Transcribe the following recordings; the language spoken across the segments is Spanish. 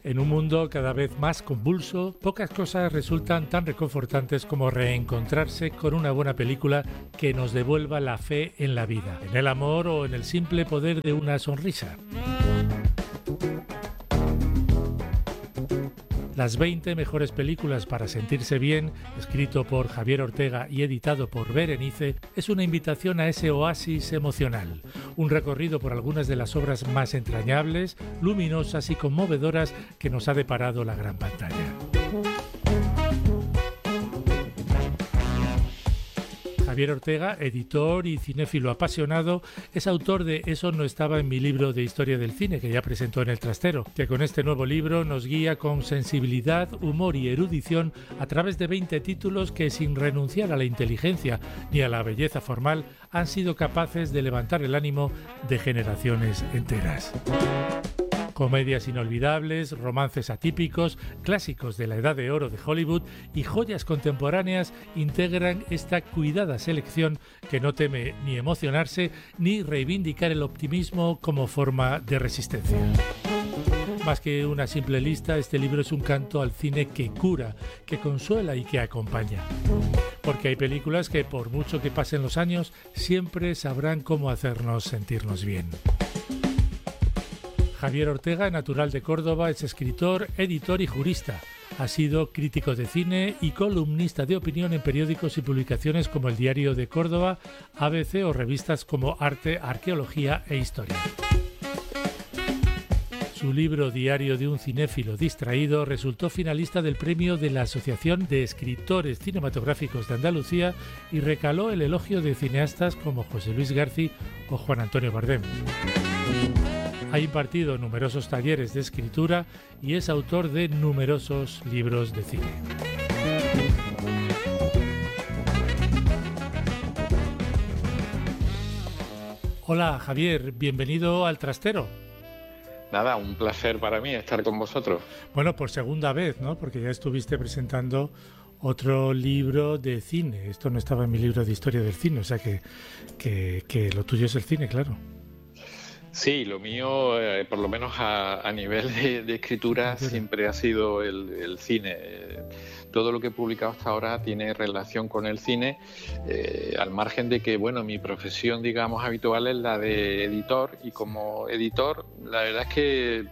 En un mundo cada vez más convulso, pocas cosas resultan tan reconfortantes como reencontrarse con una buena película que nos devuelva la fe en la vida, en el amor o en el simple poder de una sonrisa. Las 20 mejores películas para sentirse bien, escrito por Javier Ortega y editado por Berenice, es una invitación a ese oasis emocional, un recorrido por algunas de las obras más entrañables, luminosas y conmovedoras que nos ha deparado la gran pantalla. Javier Ortega, editor y cinéfilo apasionado, es autor de Eso no estaba en mi libro de historia del cine, que ya presentó en El Trastero, que con este nuevo libro nos guía con sensibilidad, humor y erudición a través de 20 títulos que, sin renunciar a la inteligencia ni a la belleza formal, han sido capaces de levantar el ánimo de generaciones enteras. Comedias inolvidables, romances atípicos, clásicos de la edad de oro de Hollywood y joyas contemporáneas integran esta cuidada selección que no teme ni emocionarse ni reivindicar el optimismo como forma de resistencia. Más que una simple lista, este libro es un canto al cine que cura, que consuela y que acompaña. Porque hay películas que, por mucho que pasen los años, siempre sabrán cómo hacernos sentirnos bien. Javier Ortega, natural de Córdoba, es escritor, editor y jurista. Ha sido crítico de cine y columnista de opinión en periódicos y publicaciones como El Diario de Córdoba, ABC o revistas como Arte, Arqueología e Historia. Su libro Diario de un cinéfilo distraído resultó finalista del premio de la Asociación de Escritores Cinematográficos de Andalucía y recaló el elogio de cineastas como José Luis García o Juan Antonio Bardem. Ha impartido numerosos talleres de escritura y es autor de numerosos libros de cine. Hola Javier, bienvenido al Trastero. Nada, un placer para mí estar con vosotros. Bueno, por segunda vez, ¿no? Porque ya estuviste presentando otro libro de cine. Esto no estaba en mi libro de historia del cine, o sea que lo tuyo es el cine, claro. Sí, lo mío, por lo menos a nivel de escritura, siempre ha sido el cine. Todo lo que he publicado hasta ahora tiene relación con el cine, al margen de que, bueno, mi profesión, digamos, habitual es la de editor, y como editor, la verdad es que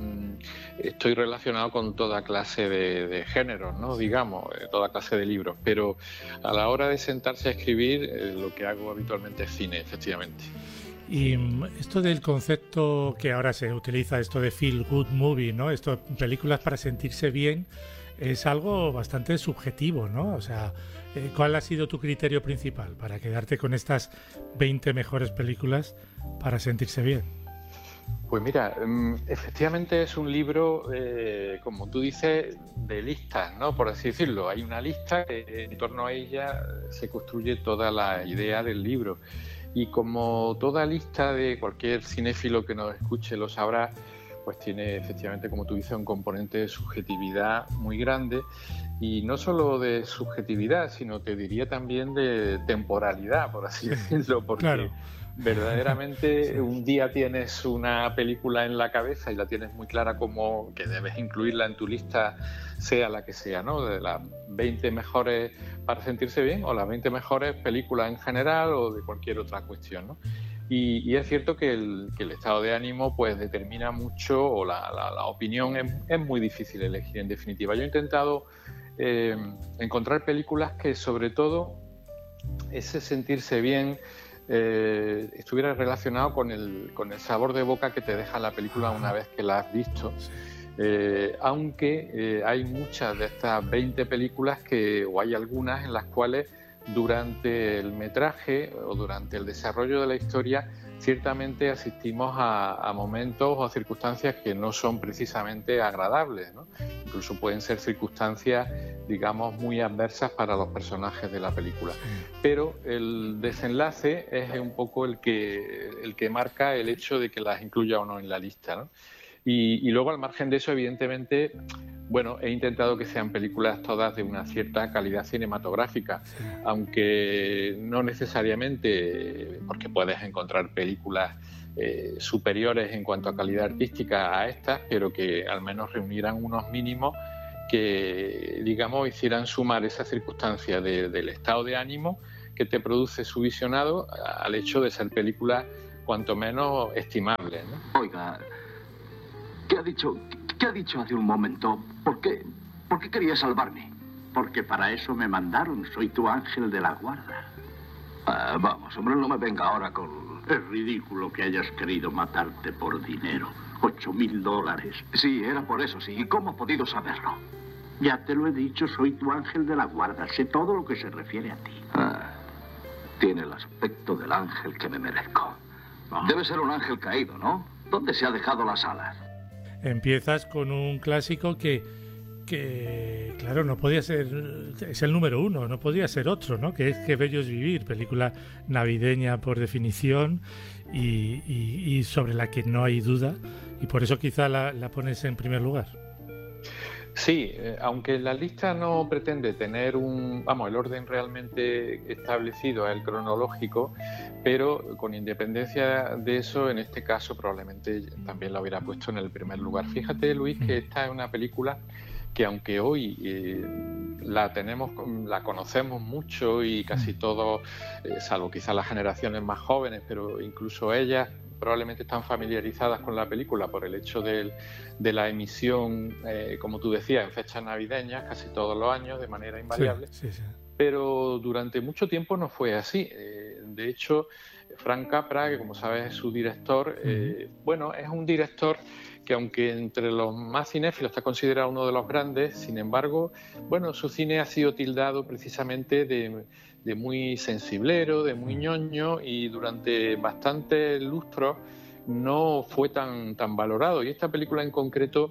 estoy relacionado con toda clase de géneros, ¿no? Digamos, toda clase de libros, pero a la hora de sentarse a escribir, lo que hago habitualmente es cine, efectivamente. Y esto del concepto que ahora se utiliza, esto de feel good movie, ¿no? Esto, películas para sentirse bien, es algo bastante subjetivo, ¿no? O sea, ¿cuál ha sido tu criterio principal para quedarte con estas 20 mejores películas para sentirse bien? Pues mira, efectivamente es un libro, como tú dices, de listas, ¿no? Por así decirlo. Hay una lista que en torno a ella se construye toda la idea del libro. Y como toda lista de cualquier cinéfilo que nos escuche lo sabrá, pues tiene efectivamente, como tú dices, un componente de subjetividad muy grande, y no solo de subjetividad, sino te diría también de temporalidad, por así decirlo, porque claro, verdaderamente un día tienes una película en la cabeza y la tienes muy clara como que debes incluirla en tu lista, sea la que sea, ¿no? De las 20 mejores para sentirse bien o las 20 mejores películas en general o de cualquier otra cuestión, ¿no? Y es cierto que el estado de ánimo pues determina mucho, o la opinión es muy difícil elegir en definitiva. Yo he intentado encontrar películas que sobre todo ese sentirse bien estuviera relacionado con el sabor de boca que te deja la película una vez que la has visto. Aunque hay muchas de estas 20 películas o hay algunas en las cuales durante el metraje o durante el desarrollo de la historia ciertamente asistimos a momentos o a circunstancias que no son precisamente agradables, ¿no? Incluso pueden ser circunstancias, digamos, muy adversas para los personajes de la película. Pero el desenlace es un poco el que marca el hecho de que las incluya o no en la lista, ¿no? Y luego, al margen de eso, evidentemente, bueno, he intentado que sean películas todas de una cierta calidad cinematográfica, aunque no necesariamente, porque puedes encontrar películas superiores en cuanto a calidad artística a estas, pero que al menos reunieran unos mínimos que, digamos, hicieran sumar esa circunstancia del estado de ánimo que te produce su visionado al hecho de ser películas cuanto menos estimables, ¿no? Oiga, ¿qué ha dicho hace un momento? ¿Por qué quería salvarme? Porque para eso me mandaron. Soy tu ángel de la guarda. Vamos, hombre, no me venga ahora con... Es ridículo que hayas querido matarte por dinero. $8,000. Sí, era por eso, sí. ¿Y cómo ha podido saberlo? Ya te lo he dicho, soy tu ángel de la guarda. Sé todo lo que se refiere a ti. Tiene el aspecto del ángel que me merezco. Debe ser un ángel caído, ¿no? ¿Dónde se ha dejado las alas? Empiezas con un clásico que claro, no podía ser, es el número uno, no podía ser otro, ¿no? Que es Qué bello es vivir, película navideña por definición y sobre la que no hay duda, y por eso quizá la pones en primer lugar. Sí, aunque la lista no pretende tener el orden realmente establecido, el cronológico, pero con independencia de eso, en este caso probablemente también la hubiera puesto en el primer lugar. Fíjate, Luis, que esta es una película que aunque hoy la conocemos mucho y casi todos, salvo quizás las generaciones más jóvenes, pero incluso ellas probablemente están familiarizadas con la película por el hecho de la emisión, como tú decías, en fechas navideñas, casi todos los años, de manera invariable. Sí. Pero durante mucho tiempo no fue así. De hecho, Frank Capra, que como sabes es su director, es un director que aunque entre los más cinéfilos está considerado uno de los grandes, sin embargo, su cine ha sido tildado precisamente de muy sensiblero, de muy ñoño, y durante bastantes lustros no fue tan valorado. Y esta película en concreto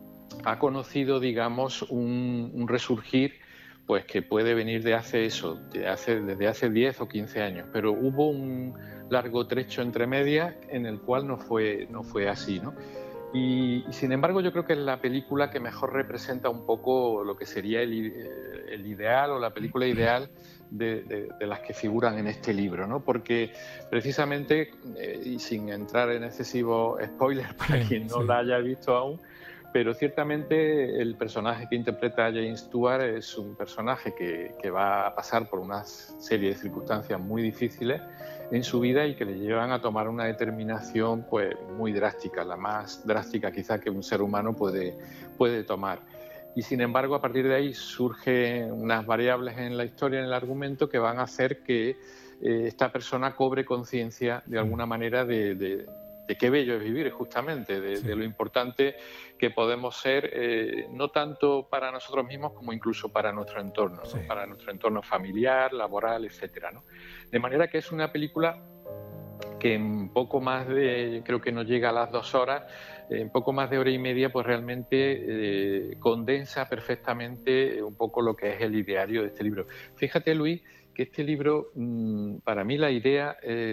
ha conocido, digamos, un resurgir pues que puede venir desde hace 10 o 15 años, pero hubo un largo trecho entre medias en el cual no fue así, ¿no? Y sin embargo yo creo que es la película que mejor representa un poco lo que sería el ideal o la película ideal de las que figuran en este libro, ¿no? Porque precisamente, y sin entrar en excesivo spoiler para quien no la haya visto aún, pero ciertamente el personaje que interpreta a James Stewart es un personaje que va a pasar por una serie de circunstancias muy difíciles en su vida y que le llevan a tomar una determinación pues muy drástica, la más drástica quizá que un ser humano puede tomar. Y sin embargo, a partir de ahí surgen unas variables en la historia, en el argumento, que van a hacer que esta persona cobre conciencia de alguna manera de qué bello es vivir, justamente, de lo importante que podemos ser, no tanto para nosotros mismos como incluso para nuestro entorno, ¿no? Para nuestro entorno familiar, laboral, etcétera, ¿no? De manera que es una película que en poco más de, creo que no llega a las 2 horas, en poco más de hora y media, pues realmente condensa perfectamente un poco lo que es el ideario de este libro. Fíjate, Luis, que este libro, para mí la idea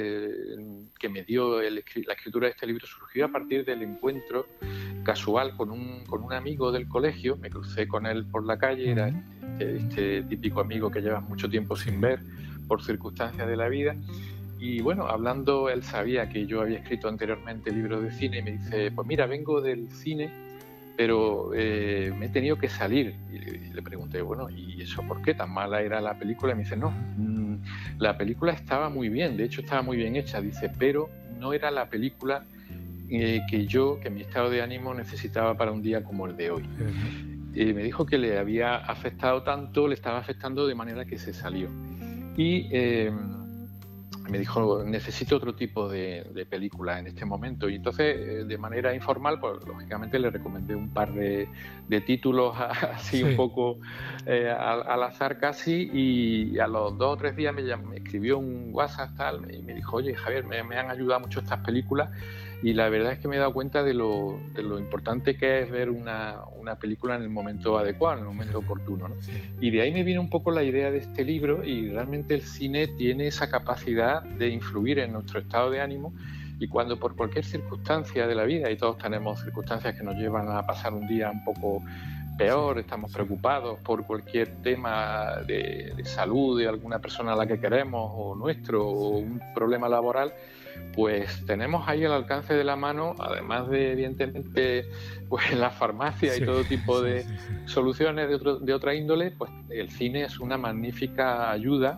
que me dio la escritura de este libro surgió a partir del encuentro casual con un amigo del colegio. Me crucé con él por la calle, era este típico amigo que llevas mucho tiempo sin ver por circunstancias de la vida. Y bueno, hablando, él sabía que yo había escrito anteriormente libros de cine y me dice, pues mira, vengo del cine, pero me he tenido que salir. Y le pregunté, bueno, ¿y eso por qué? ¿Tan mala era la película? Y me dice, no, la película estaba muy bien, de hecho estaba muy bien hecha, dice, pero no era la película que mi estado de ánimo necesitaba para un día como el de hoy. Me dijo que le había afectado tanto, le estaba afectando de manera que se salió. Y me dijo, necesito otro tipo de película en este momento. Y entonces, de manera informal, pues lógicamente le recomendé un par de títulos así un poco al azar casi, y a los 2 o 3 días me escribió un WhatsApp tal, y me dijo, oye, Javier, me han ayudado mucho estas películas, y la verdad es que me he dado cuenta de lo importante que es ver una película en el momento adecuado, en el momento oportuno, ¿no? Y de ahí me viene un poco la idea de este libro, y realmente el cine tiene esa capacidad de influir en nuestro estado de ánimo, y cuando por cualquier circunstancia de la vida, y todos tenemos circunstancias que nos llevan a pasar un día un poco peor, estamos preocupados por cualquier tema de salud de alguna persona a la que queremos o nuestro, o un problema laboral, pues tenemos ahí al alcance de la mano, además de evidentemente pues la farmacia y todo tipo de soluciones de otra índole, pues el cine es una magnífica ayuda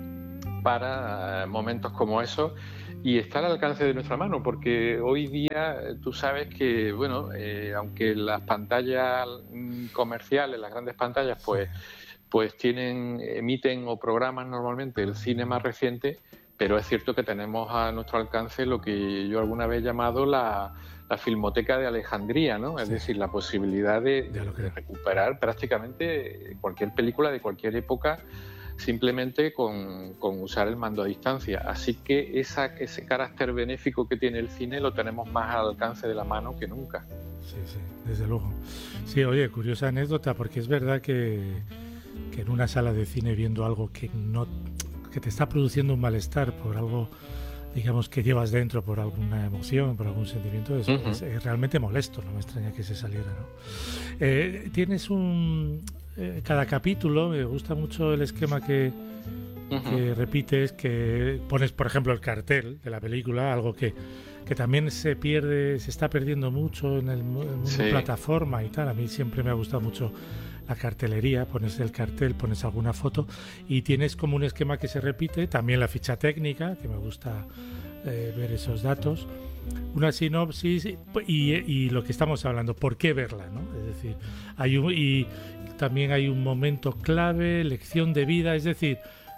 para momentos como esos y está al alcance de nuestra mano, porque hoy día tú sabes que, bueno, aunque las pantallas comerciales, las grandes pantallas, pues emiten o programan normalmente el cine más reciente, pero es cierto que tenemos a nuestro alcance lo que yo alguna vez he llamado la Filmoteca de Alejandría, ¿no? Es decir, la posibilidad de recuperar prácticamente cualquier película de cualquier época simplemente con usar el mando a distancia. Así que ese carácter benéfico que tiene el cine lo tenemos más al alcance de la mano que nunca. Sí, desde luego. Sí, oye, curiosa anécdota, porque es verdad que en una sala de cine viendo algo que te está produciendo un malestar por algo, digamos, que llevas dentro, por alguna emoción, por algún sentimiento, es realmente molesto. No me extraña que se saliera, ¿no? Tienes cada capítulo, me gusta mucho el esquema que repites, que pones, por ejemplo, el cartel de la película, algo que también se está perdiendo mucho en el mundo plataforma y tal. A mí siempre me ha gustado mucho la cartelería, pones el cartel, pones alguna foto y tienes como un esquema que se repite, también la ficha técnica, que me gusta ver esos datos, una sinopsis y lo que estamos hablando, ¿por qué verla?, ¿no? Es decir, también hay un momento clave, lección de vida, es decir,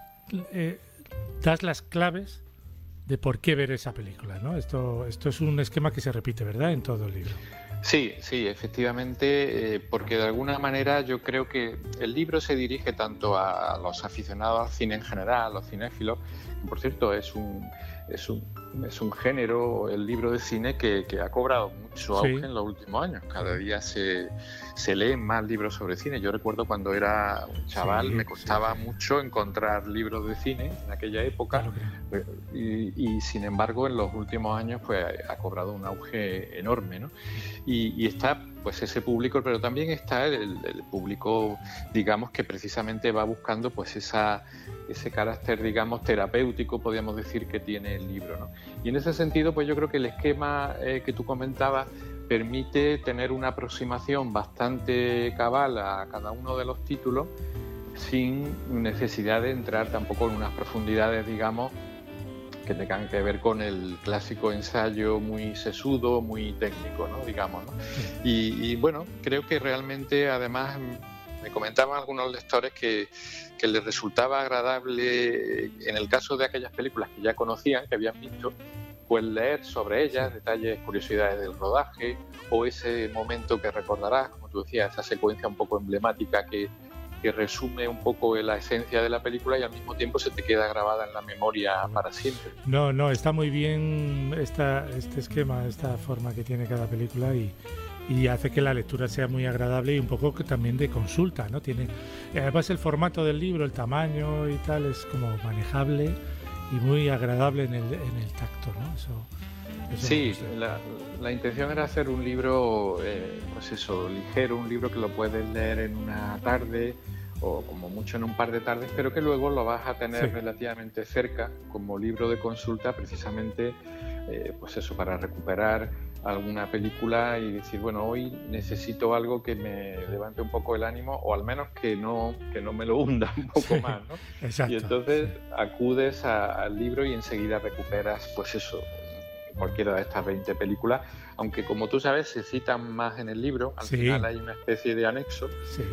das las claves de por qué ver esa película, ¿no? Esto es un esquema que se repite, ¿verdad?, en todo el libro. Sí, efectivamente, porque de alguna manera yo creo que el libro se dirige tanto a los aficionados al cine en general, a los cinéfilos, que por cierto es un género, el libro de cine, que ha cobrado mucho auge en los últimos años. Cada día se leen más libros sobre cine. Yo recuerdo cuando era un chaval, me costaba mucho encontrar libros de cine en aquella época, y sin embargo en los últimos años pues ha cobrado un auge enorme, ¿no? Y está pues ese público, pero también está el público, digamos, que precisamente va buscando pues ese carácter, digamos, terapéutico, podríamos decir, que tiene el libro, ¿no? Y en ese sentido, pues yo creo que el esquema que tú comentabas permite tener una aproximación bastante cabal a cada uno de los títulos sin necesidad de entrar tampoco en unas profundidades, digamos, que tengan que ver con el clásico ensayo muy sesudo, muy técnico, ¿no?, digamos, ¿no? Y bueno, creo que realmente, además, me comentaban algunos lectores que les resultaba agradable, en el caso de aquellas películas que ya conocían, que habían visto, pues leer sobre ellas detalles, curiosidades del rodaje, o ese momento que recordarás, como tú decías, esa secuencia un poco emblemática que resume un poco la esencia de la película y al mismo tiempo se te queda grabada en la memoria para siempre. No, está muy bien este esquema, esta forma que tiene cada película y hace que la lectura sea muy agradable y un poco que también de consulta, ¿no? Además el formato del libro, el tamaño y tal, es como manejable y muy agradable en el tacto, ¿no? Eso sí, la intención era hacer un libro, pues eso, ligero, un libro que lo puedes leer en una tarde o como mucho en un par de tardes, pero que luego lo vas a tener relativamente cerca como libro de consulta, precisamente pues eso, para recuperar alguna película y decir, bueno, hoy necesito algo que me levante un poco el ánimo, o al menos que no me lo hunda un poco más, ¿no? Exacto, y entonces acudes al libro y enseguida recuperas, pues eso, cualquiera de estas 20 películas, aunque como tú sabes se citan más en el libro. Al final hay una especie de anexo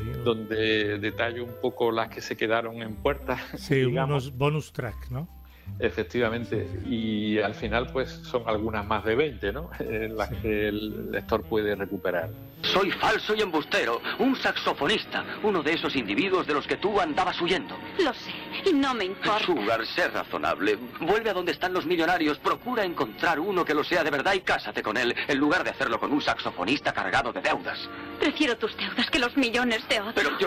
donde detallo un poco las que se quedaron en puerta. Sí, unos bonus track, ¿no? Efectivamente, y al final pues son algunas más de 20, ¿no?, las que el lector puede recuperar. Soy falso y embustero, un saxofonista, uno de esos individuos de los que tú andabas huyendo. Lo sé, y no me importa. Sugar, sé razonable. Vuelve a donde están los millonarios, procura encontrar uno que lo sea de verdad y cásate con él, en lugar de hacerlo con un saxofonista cargado de deudas. Prefiero tus deudas que los millones de otros. Pero yo...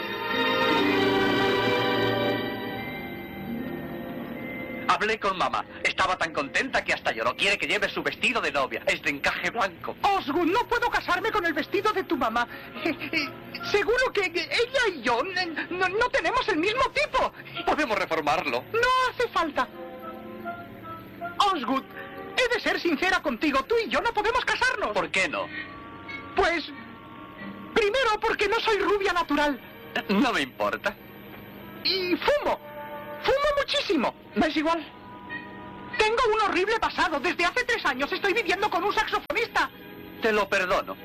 Hablé con mamá. Estaba tan contenta que hasta lloró. Quiere que lleve su vestido de novia. Es de encaje blanco. Osgood, no puedo casarme con el vestido de tu mamá. Seguro que ella y yo no tenemos el mismo tipo. Podemos reformarlo. No hace falta. Osgood, He de ser sincera contigo. Tú y yo no podemos casarnos. ¿Por qué no? Pues... primero, porque no soy rubia natural. No me importa. Y fumo. Fumo muchísimo. ¿Me es igual? Tengo un horrible pasado. Desde hace 3 años estoy viviendo con un saxofonista. Te lo perdono.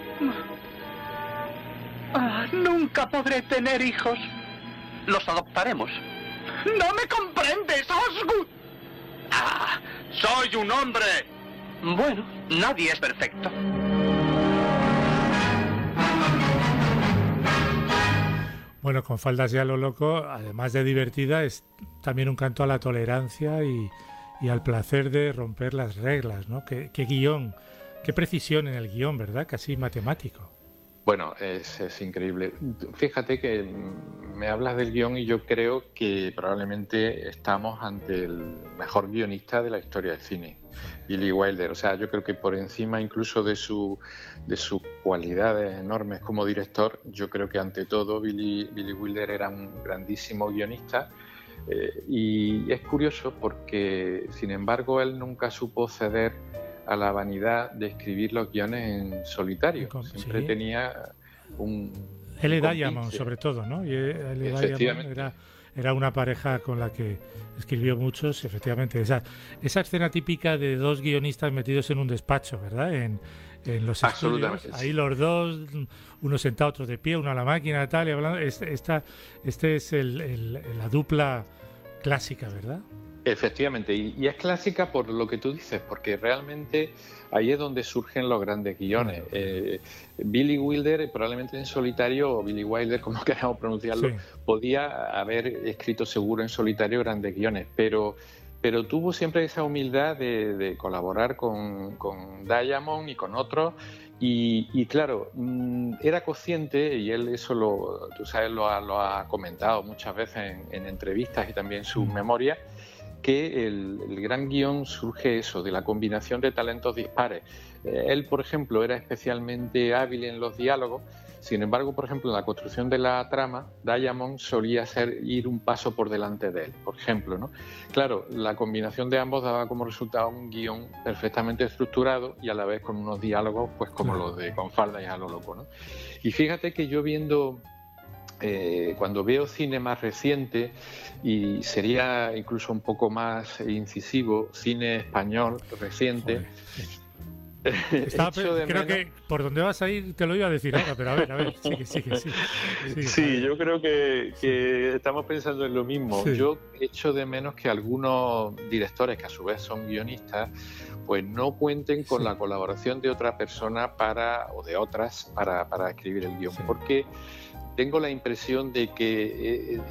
Nunca podré tener hijos. Los adoptaremos. ¡No me comprendes, Osgood! ¡Soy un hombre! Bueno, nadie es perfecto. Bueno, con Faldas ya lo loco, además de divertida, es también un canto a la tolerancia y al placer de romper las reglas, ¿no? Qué guión, qué precisión en el guión, ¿verdad? Casi matemático. Bueno, es increíble. Fíjate que me hablas del guión y yo creo que probablemente estamos ante el mejor guionista de la historia del cine, Billy Wilder. O sea, yo creo que por encima incluso de sus cualidades enormes como director, yo creo que ante todo Billy Wilder era un grandísimo guionista. Y es curioso porque, sin embargo, él nunca supo ceder a la vanidad de escribir los guiones en solitario. Siempre tenía un L. Diamond, sobre todo, ¿no? Y L. Diamond era una pareja con la que escribió muchos, efectivamente. Esa escena típica de 2 guionistas metidos en un despacho, ¿verdad? En los estudios. Ahí los dos, uno sentado, otro de pie, uno a la máquina, tal, y hablando. Este es la dupla clásica, ¿verdad? Efectivamente, y es clásica por lo que tú dices, porque realmente ahí es donde surgen los grandes guiones. Billy Wilder, probablemente en solitario, o Billy Wilder, como queramos pronunciarlo, podía haber escrito seguro en solitario grandes guiones, pero tuvo siempre esa humildad de colaborar con Diamond y con otros. Y claro, era consciente, y él eso tú sabes, lo ha comentado muchas veces en entrevistas y también en sus memorias, que el gran guión surge eso, de la combinación de talentos dispares. Él, por ejemplo, era especialmente hábil en los diálogos. Sin embargo, por ejemplo, en la construcción de la trama, Diamond solía ir un paso por delante de él, por ejemplo, ¿no? Claro, la combinación de ambos daba como resultado un guión perfectamente estructurado y a la vez con unos diálogos pues como los de Con Faldas y a lo loco, ¿no? Y fíjate que yo cuando veo cine más reciente, y sería incluso un poco más incisivo, cine español reciente, creo que por donde vas a ir te lo iba a decir ahora, pero a ver, sigue. Sí, yo creo que estamos pensando en lo mismo. Sí. Yo echo de menos que algunos directores, que a su vez son guionistas, pues no cuenten con la colaboración de otra persona o de otras para escribir el guión, porque tengo la impresión de que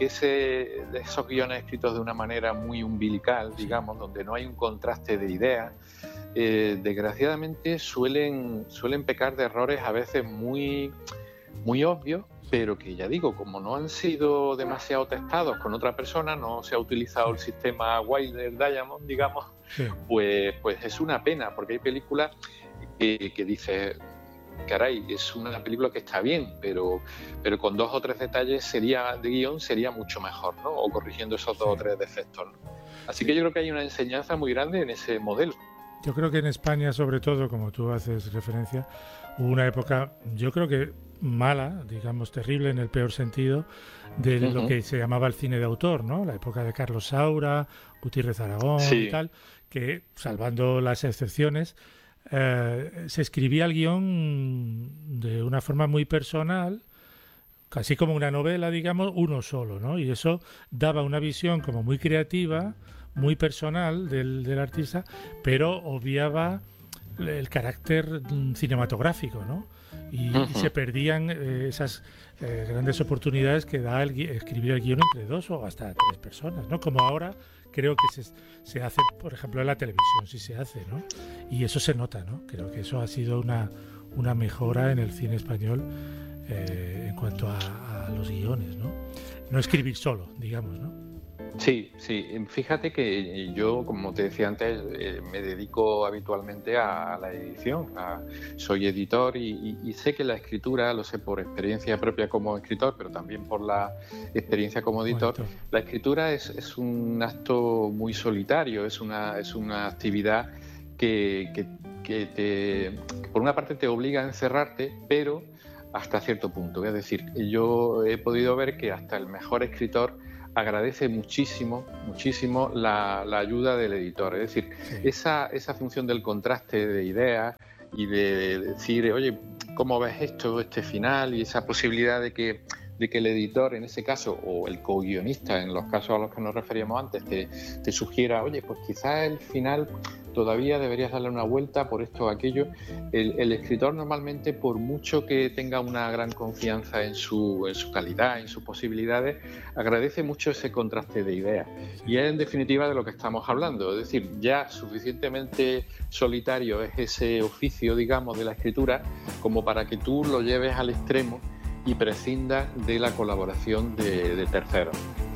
esos guiones escritos de una manera muy umbilical, digamos, donde no hay un contraste de ideas, desgraciadamente suelen pecar de errores a veces muy, muy obvios, pero que ya digo, como no han sido demasiado testados con otra persona, no se ha utilizado el sistema Wilder-Diamond, digamos, pues es una pena, porque hay películas que dices, caray, es una película que está bien, pero con 2 o 3 detalles de guión sería mucho mejor, ¿no? O corrigiendo esos 2 o 3 defectos, ¿no? Así que yo creo que hay una enseñanza muy grande en ese modelo. Yo creo que en España, sobre todo, como tú haces referencia, hubo una época, yo creo que mala, digamos terrible en el peor sentido, de lo que se llamaba el cine de autor, ¿no? La época de Carlos Saura, Gutiérrez Aragón y tal, que, salvando las excepciones, se escribía el guión de una forma muy personal, casi como una novela, digamos, uno solo, ¿no? Y eso daba una visión como muy creativa, muy personal del artista, pero obviaba el carácter cinematográfico, ¿no? Y se perdían esas grandes oportunidades que da escribir el guión entre 2 o hasta 3 personas, ¿no? Como ahora creo que se hace, por ejemplo, en la televisión, sí se hace, ¿no? Y eso se nota, ¿no? Creo que eso ha sido una mejora en el cine español en cuanto a los guiones, ¿no? No escribir solo, digamos, ¿no? Sí, fíjate que yo, como te decía antes, me dedico habitualmente a la edición. Soy editor y sé que la escritura, lo sé por experiencia propia como escritor, pero también por la experiencia como editor. La escritura es un acto muy solitario, es una actividad que por una parte te obliga a encerrarte, pero hasta cierto punto. Es decir, yo he podido ver que hasta el mejor escritor agradece muchísimo la ayuda del editor. Es decir, esa función del contraste de ideas y de decir, oye, ¿cómo ves este final? Y esa posibilidad de que el editor, en ese caso, o el co-guionista, en los casos a los que nos referíamos antes, te sugiera, oye, pues quizás el final todavía deberías darle una vuelta por esto o aquello. El escritor normalmente, por mucho que tenga una gran confianza en su calidad, en sus posibilidades, agradece mucho ese contraste de ideas. Y es en definitiva de lo que estamos hablando. Es decir, ya suficientemente solitario es ese oficio, digamos, de la escritura, como para que tú lo lleves al extremo y prescindas de la colaboración de terceros.